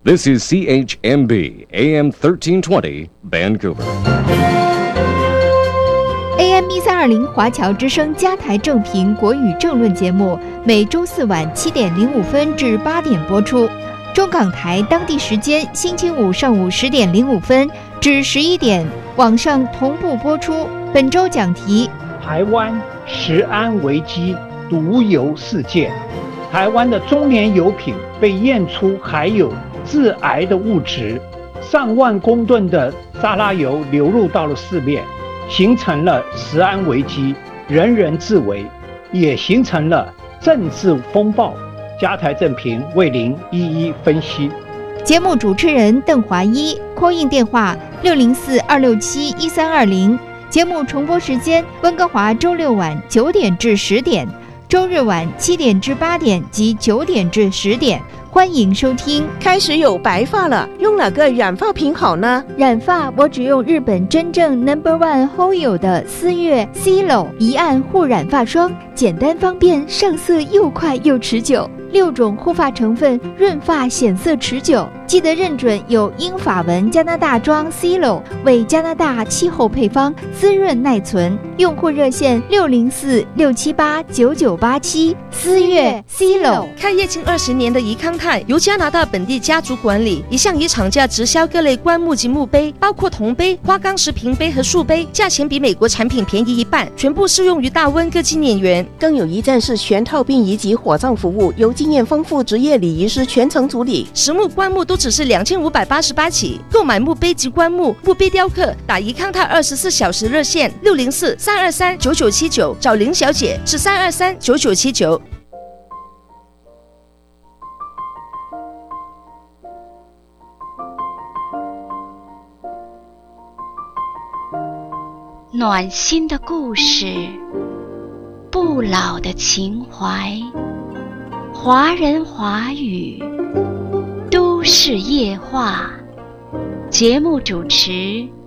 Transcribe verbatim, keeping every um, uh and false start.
This is C H M B A M thirteen twenty Vancouver。 A M 一三二零华侨之声加台正评国语政论节目，每周四晚七点零五分至八点播出。中港台当地时间星期五上午十点零五分至十一点，网上同步播出。本周讲题： 台湾食安危机毒油事件。台湾的中年油品被验出含有致癌的物质，上万公吨的沙拉油流入到了市面，形成了食安危机，人人自危，也形成了政治风暴。加台正评为您一一分析。 节目主持人邓华一 ，call in 电话六零四二六七一三二零。节目重播时间：温哥华周六晚九点至十点，周日晚七点至八点及九点至十点。欢迎收听。 开始有白发了，用哪个染发品好呢？ 染发我只用日本真正 number one Hoyo 的思悦 C L O 一按护染发霜，简单方便，上色又快又持久。六种护发成分，润发显色持久。记得认准有英法文加拿大装 C L O 为加拿大气候配方，滋润耐存。用户热线六零四六七八九九八七。思悦 C L O 开业近二十年的怡康泰，由加拿大本地家族管理，一向以厂价直销各类棺木及墓碑，包括铜杯、花岗石瓶杯和树杯，价钱比美国产品便宜一半，全部适用于大温各纪念园。 更有一站式全套殡仪及火葬服务，由经验丰富职业礼仪师全程处理。 实木棺木都只是两千五百八十八起，购买墓碑及棺木、墓碑雕刻，打怡康泰二十四小时热线六零四三二三九九七九，找林小姐是三二三九九七九。 暖心的故事，不老的情怀，华人华语，都市夜话。节目主持